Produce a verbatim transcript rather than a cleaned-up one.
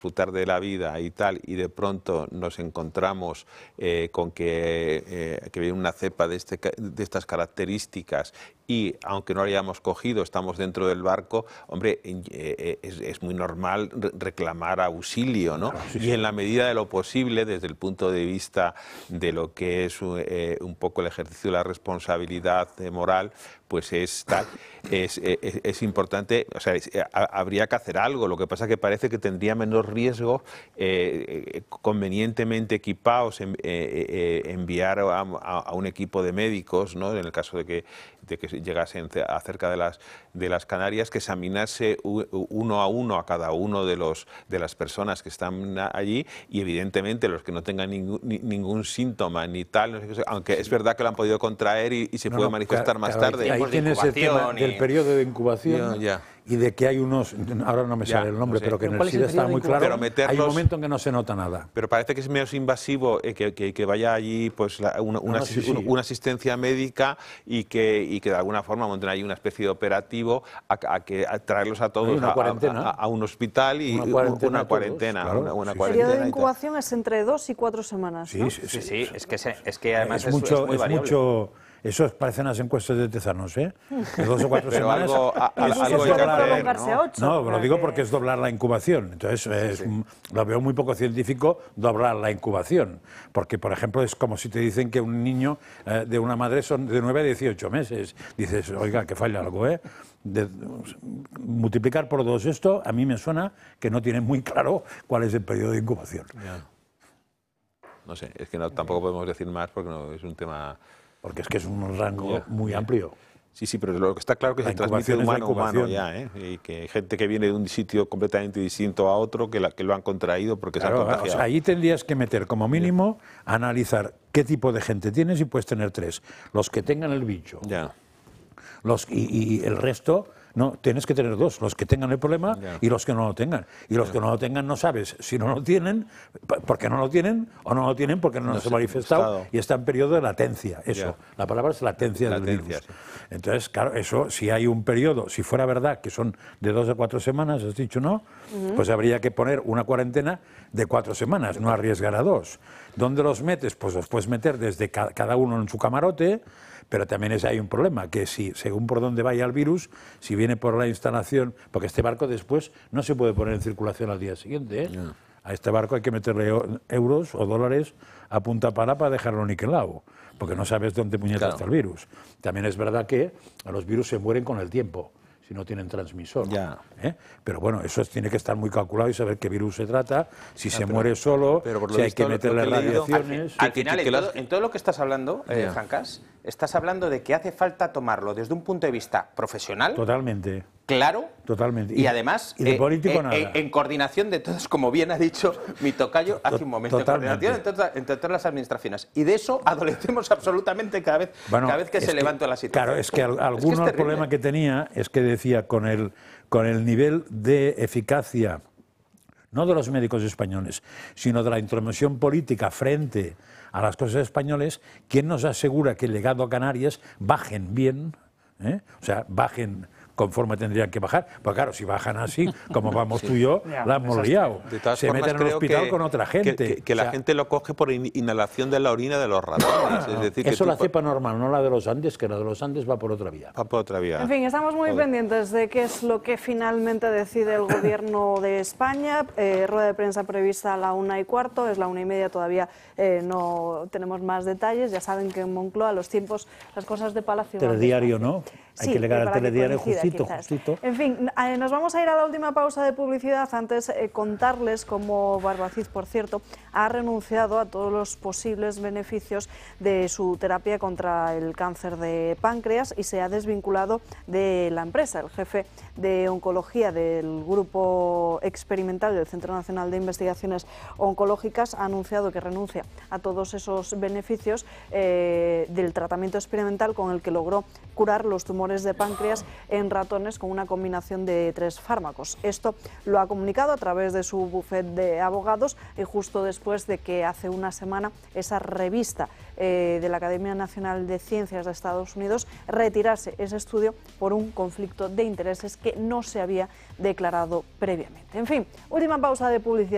disfrutar de la vida y tal, y de pronto nos encontramos eh, con que, eh, que viene una cepa de, este, de estas características y, aunque no la hayamos cogido, estamos dentro del barco, hombre, eh, es, es muy normal reclamar auxilio, ¿no? Claro, sí, sí. Y en la medida de lo posible, desde el punto de vista de lo que es eh, un poco el ejercicio de la responsabilidad eh, moral, pues es tal, es, es, es importante, o sea, es, habría que hacer algo. Lo que pasa es que parece que tendría menos riesgo eh, convenientemente equipados en, eh, eh, enviar a, a, a un equipo de médicos, ¿no? En el caso de que, de que llegasen a cerca de las, de las Canarias, que examinase uno a uno a cada uno de, los, de las personas que están allí, y evidentemente los que no tengan ningún, ni, ningún síntoma ni tal, no sé qué, aunque es verdad que lo han podido contraer y, y se no, puede no, manifestar más claro, tarde. Ahí tienes el tema y... del periodo de incubación. Ya, ya. Y de que hay unos, ahora no me sale ya, el nombre, no sé, pero que en el SIDA está muy claro, pero meterlos, hay un momento en que no se nota nada. Pero parece que es menos invasivo eh, que, que, que vaya allí pues la, una, una, no, no, sí, sí. una asistencia médica y que, y que de alguna forma monten ahí una especie de operativo a, a, que, a traerlos a todos una a, cuarentena. A, a, a un hospital y una cuarentena. Una cuarentena, todos, claro. una, una sí, cuarentena el periodo de incubación es entre dos y cuatro semanas, sí, ¿no? Sí, sí, sí, sí, es que, se, es que además es, es, mucho, es muy es variable. Mucho, eso parecen las encuestas de Tezanos, ¿eh? De dos o cuatro pero semanas. Algo, a, a, eso algo se puede hacer, prolongarse ¿no? a ocho. No, lo digo porque es doblar la incubación. Entonces, es, sí. lo veo muy poco científico doblar la incubación. Porque, por ejemplo, es como si te dicen que un niño eh, de una madre son de nueve a dieciocho meses. Dices, oiga, que falla algo, ¿eh? De, multiplicar por dos esto, a mí me suena que no tienen muy claro cuál es el periodo de incubación. Ya. No sé, es que no, tampoco podemos decir más porque no, es un tema... Porque es que es un rango ya, muy ya. amplio. Sí, sí, pero lo que está claro es que la se transmite de humano a humano ya, ¿eh? Y que hay gente que viene de un sitio completamente distinto a otro, que, la, que lo han contraído porque claro, se han contagiado. O sea, ahí tendrías que meter como mínimo, ya. analizar qué tipo de gente tienes y puedes tener tres. Los que tengan el bicho. Ya. Los, y, y el resto... No, tienes que tener dos, los que tengan el problema yeah. y los que no lo tengan. Y los yeah. que no lo tengan no sabes si no lo tienen, porque no lo tienen, o no lo tienen porque no, no se ha manifestado estado. y está en periodo de latencia. Eso, yeah. la palabra es latencia, latencia del virus. Sí. Entonces, claro, eso, si hay un periodo, si fuera verdad que son de dos a cuatro semanas, has dicho no, uh-huh. pues habría que poner una cuarentena de cuatro semanas, no arriesgar a dos. ¿Dónde los metes? Pues los puedes meter desde ca cada uno en su camarote. Pero también es, hay un problema, que si, según por dónde vaya el virus, si viene por la instalación, porque este barco después no se puede poner en circulación al día siguiente, ¿eh? Yeah. A este barco hay que meterle euros o dólares a punta pala para dejarlo niquelado, porque no sabes dónde puñeta claro. está el virus. También es verdad que a los virus se mueren con el tiempo, si no tienen transmisor. Yeah. ¿eh? Pero bueno, eso tiene que estar muy calculado y saber qué virus se trata, si ah, se pero, muere solo, pero si hay que meterle radiaciones... Al, al final, en todo, en todo lo que estás hablando, eh, yeah. Francas, estás hablando de que hace falta tomarlo desde un punto de vista profesional. Totalmente. Claro. Totalmente. Y, y además, y de político eh, nada. En, en coordinación de todos, como bien ha dicho mi tocayo hace un momento, totalmente. En coordinación entre, entre todas las administraciones. Y de eso adolecemos absolutamente cada vez, bueno, cada vez que se que, levanta la situación. Claro, es que alguno es que es el problema que tenía es que decía con el, con el nivel de eficacia, no de los médicos españoles, sino de la intromisión política frente a las cosas españoles, ¿quién nos asegura que llegado a Canarias bajen bien? ¿eh? O sea, bajen conforme tendrían que bajar. Pues claro, si bajan así, como vamos sí. tú y yo, ya, la hemos liado. De todas Se formas, meten en el hospital que, con otra gente. Que, que, que la o sea, gente lo coge por in inhalación de la orina de los ratones. No, es decir, eso que la cepa normal, no la de los Andes, que la de los Andes va por otra vía. Va por otra vía. En fin, estamos muy Joder. pendientes de qué es lo que finalmente decide el gobierno de España. Eh, rueda de prensa prevista a la una y cuarto, es la una y media, todavía eh, no tenemos más detalles. Ya saben que en Moncloa los tiempos, las cosas de Palacio... Telediario, ¿no? Hay sí, que llegar al telediario justito, justito. En fin, eh, nos vamos a ir a la última pausa de publicidad. Antes eh, contarles cómo Barbacid, por cierto, ha renunciado a todos los posibles beneficios de su terapia contra el cáncer de páncreas y se ha desvinculado de la empresa. El jefe de oncología del grupo experimental del Centro Nacional de Investigaciones Oncológicas ha anunciado que renuncia a todos esos beneficios eh, del tratamiento experimental con el que logró curar los tumores de páncreas en ratones con una combinación de tres fármacos. Esto lo ha comunicado a través de su bufet de abogados y justo después de que hace una semana esa revista eh, de la Academia Nacional de Ciencias de Estados Unidos retirase ese estudio por un conflicto de intereses que no se había declarado previamente. En fin, última pausa de publicidad.